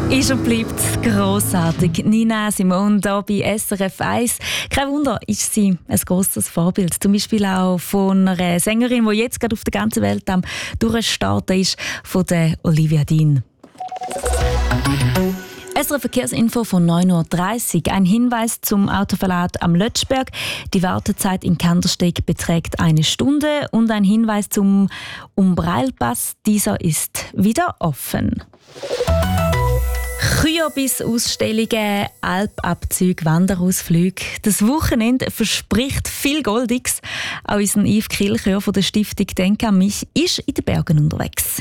Ist und bleibt grossartig. Nina Simone hier bei SRF 1. Kein Wunder, ist sie ein grosses Vorbild. Zum Beispiel auch von einer Sängerin, die jetzt gerade auf der ganzen Welt am Durchstarten ist, von der Olivia Dean. SRF Verkehrsinfo von 9.30 Uhr. Ein Hinweis zum Autoverlad am Lötschberg. Die Wartezeit in Kandersteg beträgt 1 Stunde. Und ein Hinweis zum Umbreilpass. Dieser ist wieder offen. Kürbis-Ausstellungen, Alpabzüge, Wanderausflüge. Das Wochenende verspricht viel Goldiges. Auch unser Yves Kilchör von der Stiftung Denk an mich ist in den Bergen unterwegs.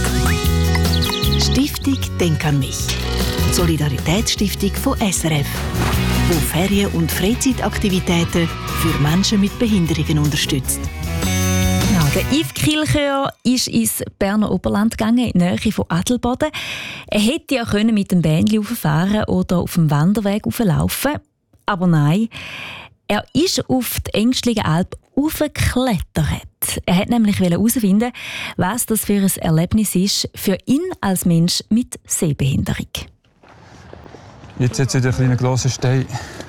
Stiftung Denk an mich. Die Solidaritätsstiftung von SRF, die Ferien- und Freizeitaktivitäten für Menschen mit Behinderungen unterstützt. Der Yves Kilchör ist ins Berner Oberland gegangen, in die Nähe von Adelboden. Er hätte ja mit dem Bändchen rauffahren oder auf dem Wanderweg rauflaufen. Aber nein, er ist auf die Engstligen Alp raufgeklettert. Er wollte nämlich herausfinden, was das für ein Erlebnis ist für ihn als Mensch mit Sehbehinderung. Jetzt hat es wieder einen grossen Stein.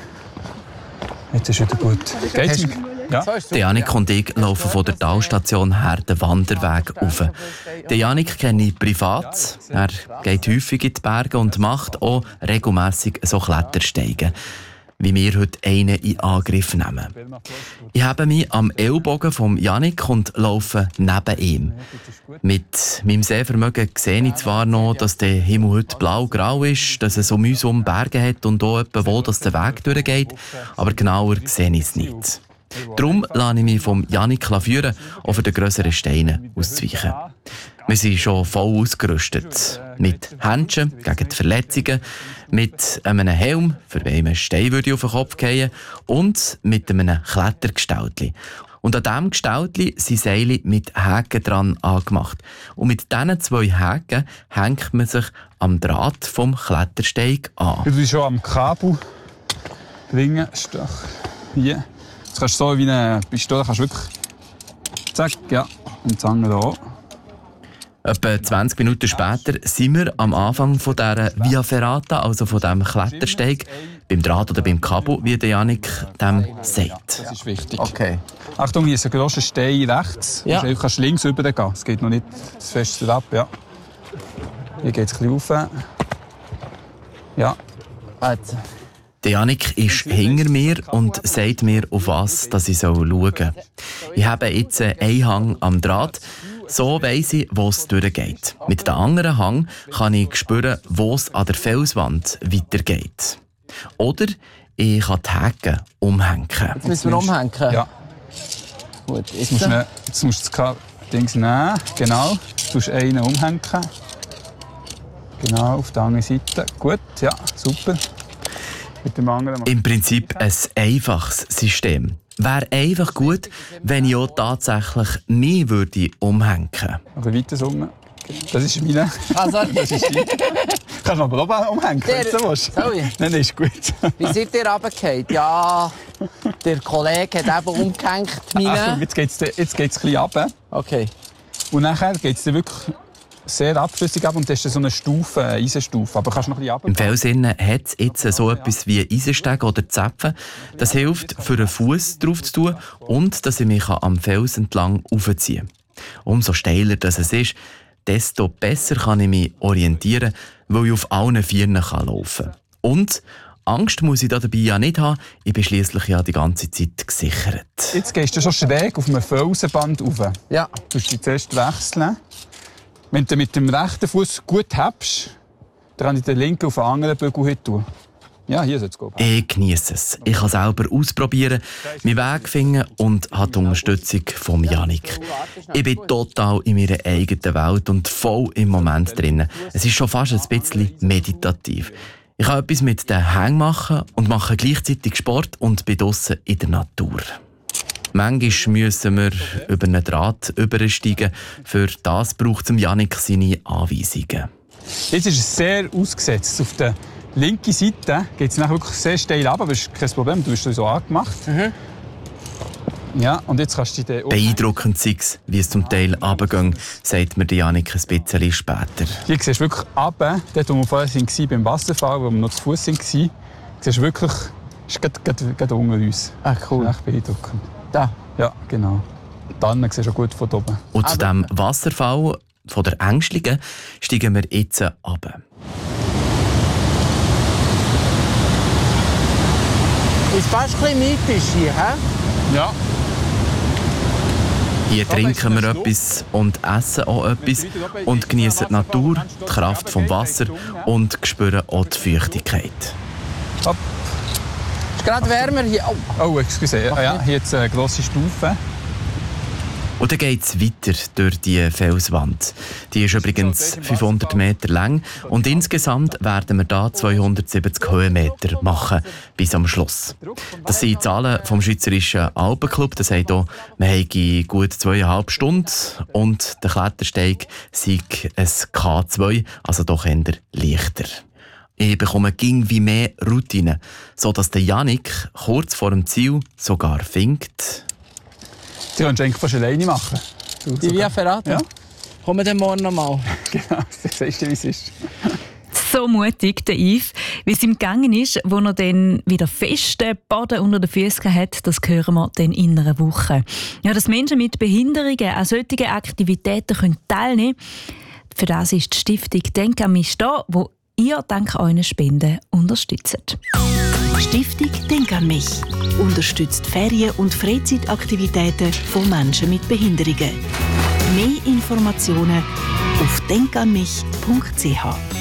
Jetzt ist wieder gut. Geht's? Ja. Janik und ich laufen von der Talstation her den Wanderweg rauf. Janik kenne ich privat. Er geht häufig in die Berge und macht auch regelmässig so Klettersteigen, wie wir heute einen in Angriff nehmen. Ich habe mich am Ellbogen von Janik und laufe neben ihm. Mit meinem Sehvermögen sehe ich zwar noch, dass der Himmel heute blau-grau ist, dass es um uns herum Berge hat und auch etwa wo dass der Weg durchgeht, aber genauer sehe ich es nicht. Darum lasse ich mich vom Janik führen, auch für die grösseren Steine auszuweichen. Wir sind schon voll ausgerüstet. Mit Händchen gegen die Verletzungen, mit einem Helm, für wen ein Stein auf den Kopf fallen und mit einem Klettergestaltli. Und an diesem Gestaltli sind Seile mit Häken dran angemacht. Und mit diesen 2 Häken hängt man sich am Draht vom Klettersteig an. Du bist schon am Kabel bringen. Hier. Jetzt kannst du so wie eine Pistole wirklich zack, ja, und die Zange hier. Etwa 20 Minuten später sind wir am Anfang von dieser Via Ferrata, also von diesem Klettersteig, beim Draht oder beim Kabel, wie der Janik dem sagt. Das ist wichtig. Okay. Achtung, hier ist ein grosser Stein rechts. Ja. Du kannst links rübergehen. Es geht noch nicht das Feste ab. Ja. Hier geht es ein bisschen rauf. Ja. Der Janik ist hinter mir und sagt mir, auf was dass ich schauen soll. Ich habe jetzt einen Hang am Draht. So weiss ich, wo es durchgeht. Mit dem anderen Hang kann ich spüren, wo es an der Felswand weitergeht. Oder ich kann die Häken umhängen. Jetzt müssen wir umhängen? Ja. Gut, jetzt musst du das Ding nehmen. Genau. Du musst einen umhängen. Genau, auf der anderen Seite. Gut, ja, super. Mit dem anderen. Im Prinzip ein einfaches System. Wäre einfach gut, wenn ich auch tatsächlich mich umhängen würde. Oder weiter summen. Das ist meine. Sorry. Das ist die. Kannst du aber auch umhängen, wenn du willst. Sorry. Nein, ist gut. Wie seid ihr runtergefallen? Ja, der Kollege hat eben umgehängt. Achtung, jetzt geht's ein bisschen runter. Okay. Und nachher geht es wirklich sehr abflüssig ab und das ist so eine Stufe, eine Eisenstufe. Aber kannst noch ein bisschen runter. Im Felsinnen hat es jetzt so etwas wie Eisensteg oder Zäpfen. Das hilft, für einen Fuß drauf zu tun und dass ich mich am Fels entlang aufziehen kann. Umso steiler das es ist, desto besser kann ich mich orientieren, weil ich auf allen Vieren laufen kann. Und Angst muss ich dabei ja nicht haben, ich bin schliesslich ja die ganze Zeit gesichert. Jetzt gehst du schon schräg auf einem Felsenband rauf. Ja. Du musst dich zuerst wechseln. Wenn du mit dem rechten Fuß gut hebst, dann kann ich den linken auf den anderen Bügel tun. Ja, hier soll es gehen. Ich genieße es. Ich kann selber ausprobieren, meinen Weg finden und habe die Unterstützung von Janik. Ich bin total in meiner eigenen Welt und voll im Moment drin. Es ist schon fast ein bisschen meditativ. Ich kann etwas mit den Hängen machen und mache gleichzeitig Sport und bin draussen in der Natur. Manchmal müssen wir über einen Draht übersteigen. Für das braucht Janik seine Anweisungen. Jetzt ist es sehr ausgesetzt. Auf der linken Seite geht es wirklich sehr steil ab, aber das ist kein Problem. Du hast es so angemacht. Ja, und jetzt kannst du die beeindruckend sei es, wie es zum Teil runtergeht, sagt mir Janik ein bisschen später. Hier siehst du wirklich runter, dort wo wir vorher waren, beim Wasserfall, wo wir noch zu Fuß waren, siehst du wirklich, ist gerade unter uns. Ah, cool. Das ist echt beeindruckend. Da? Ja, genau. Dann siehst du auch gut von oben. Und zu diesem Wasserfall von der Ängstlichen steigen wir jetzt runter. Ist fast ein bisschen mythisch hier, hä? Ja. Hier trinken wir etwas und essen auch etwas und genießen die Natur, die Kraft vom Wasser und spüren auch die Feuchtigkeit. Hopp. Ist gerade wärmer hier. Oh, excuse. Ja, hier jetzt eine grosse Stufe. Und dann geht es weiter durch die Felswand. Die ist übrigens 500 Meter lang und insgesamt werden wir hier 270 Höhenmeter machen bis am Schluss. Das sind die Zahlen vom Schweizerischen Alpenclub. Das heisst auch, wir haben gut 2,5 Stunden und der Klettersteig sei ein K2, also doch eher leichter. Ich bekomme wie mehr Routine, sodass der Janik kurz vor dem Ziel sogar findet. Die kannst du eigentlich fast alleine machen. Die Via Ferrata? Ja. Kommen wir dann morgen nochmal? Genau, siehst du, wie es ist. So mutig, der Yves, wie es ihm gegangen ist, wo er dann wieder festen Boden unter den Füßen hat, das hören wir dann in einer Woche. Ja, dass Menschen mit Behinderungen an solchen Aktivitäten teilnehmen können, für das ist die Stiftung «Denk an mich» da, wo ihr dank euren Spenden unterstützt. Stiftung «Denk an mich» unterstützt Ferien- und Freizeitaktivitäten von Menschen mit Behinderungen. Mehr Informationen auf denkanmich.ch.